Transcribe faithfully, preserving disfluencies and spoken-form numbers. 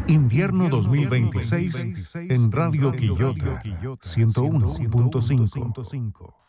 Invierno dos mil veintiséis en Radio Quillota ciento uno punto cinco.